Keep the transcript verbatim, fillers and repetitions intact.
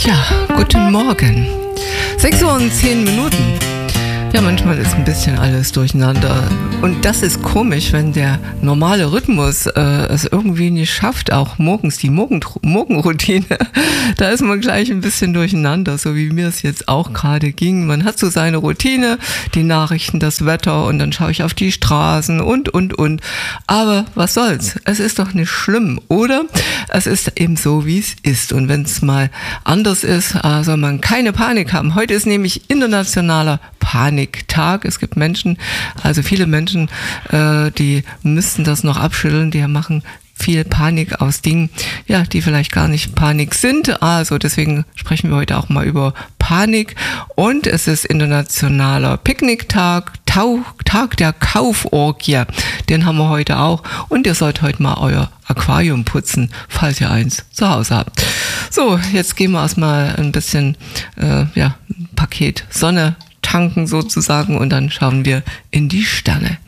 Ja, guten Morgen. sechs Uhr und zehn Minuten. Ja, manchmal ist ein bisschen alles durcheinander. Und das ist komisch, wenn der normale Rhythmus äh, es irgendwie nicht schafft, auch morgens die Morgen, Morgenroutine. Da ist man gleich ein bisschen durcheinander, so wie mir es jetzt auch gerade ging. Man hat so seine Routine, die Nachrichten, das Wetter und dann schaue ich auf die Straßen und, und, und. Aber was soll's? Es ist doch nicht schlimm, oder? Es ist eben so, wie es ist. Und wenn es mal anders ist, äh, soll man keine Panik haben. Heute ist nämlich internationaler Paniktag. Es gibt Menschen, also viele Menschen, äh, die müssten das noch abschütteln, die machen viel Panik aus Dingen, ja, die vielleicht gar nicht Panik sind. Also deswegen sprechen wir heute auch mal über Panik. Und es ist internationaler Picknicktag, Tau, Tag der Kauforgie. Den haben wir heute auch. Und ihr sollt heute mal euer Aquarium putzen, falls ihr eins zu Hause habt. So, jetzt gehen wir erstmal ein bisschen, äh, ja, ein Paket Sonne tanken sozusagen und dann schauen wir in die Sterne.